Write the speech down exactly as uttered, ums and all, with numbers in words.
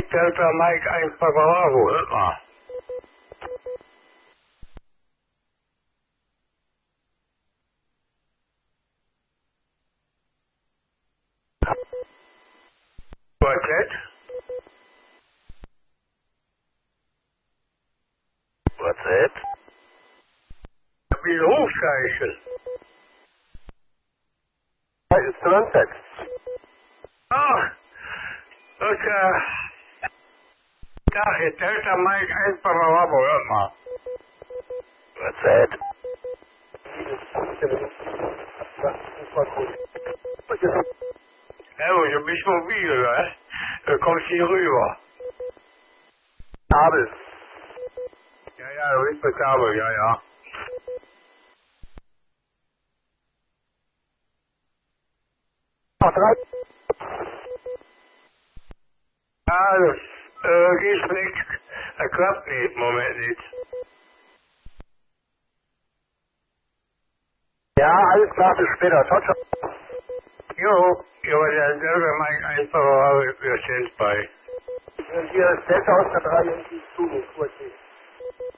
Delta Mike eins Bravo, hört mal. What's that? What's that? Wie ein Rufzeichen. What is the sunset? Ah, das ist äh, da ist Delta Mike eins Bravo, hört mal. What's that? Ja, du bist mobil, wa? Du kommst hier rüber. Kabel. Ja, ja, du bist mit Kabel, ja, ja. Ach, drei. Ah, das äh, geht nicht. Das klappt nicht im Moment nicht. Ja, alles klar, bis später. Ciao, ciao. Jo, jo, der Delta Mike eins Bravo, wir sind bei. Hier ist Delta aus der drei irgendwie zu, kurz nicht.